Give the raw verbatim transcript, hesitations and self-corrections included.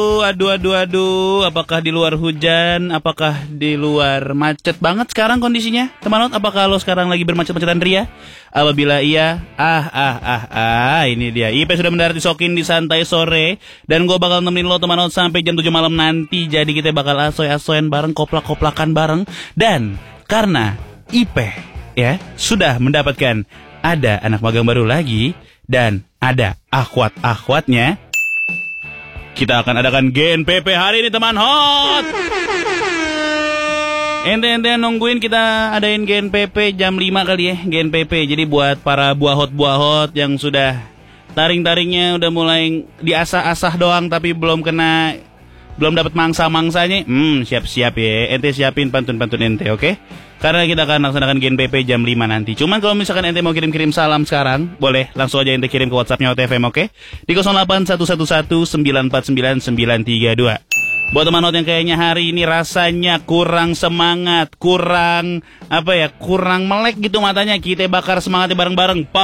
Aduh, aduh, aduh, apakah di luar hujan, apakah di luar macet banget sekarang kondisinya? Teman-teman, apakah lo sekarang lagi bermacet-macetan ria? Apabila iya, ah, ah, ah, ah, ini dia. I P sudah mendarat di Sokin di Santai Sore. Dan gue bakal nemenin lo teman-teman sampai jam tujuh malam nanti. Jadi kita bakal asoy-asoyan bareng, koplak-koplakan bareng. Dan karena I P ya sudah mendapatkan ada anak magang baru lagi dan ada akhwat-akhwatnya, kita akan adakan G N P P hari ini teman hot. Ente-ente nungguin kita adain G N P P jam lima kali ya, G N P P. Jadi buat para buah hot-buah hot yang sudah taring-taringnya udah mulai diasah-asah doang tapi belum kena, belum dapat mangsa-mangsanya, hmm siap-siap ya. Ente siapin pantun-pantun ente, oke? Okay? Karena kita akan laksanakan G N P P jam lima nanti. Cuman kalau misalkan ente mau kirim-kirim salam sekarang, boleh langsung aja ente kirim ke WhatsApp-nya O T F M, oke? Okay? Di nol delapan satu satu satu sembilan empat sembilan sembilan tiga dua. Buat teman not yang kayaknya hari ini rasanya kurang semangat, kurang apa ya, kurang melek gitu matanya, kita bakar semangatnya bareng-bareng.